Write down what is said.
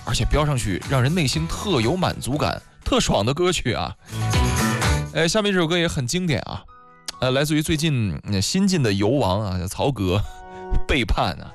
而且飙上去让人内心特有满足感、特爽的歌曲啊。下面这首歌也很经典啊，来自于最近新晋的游王啊，曹格，背叛啊。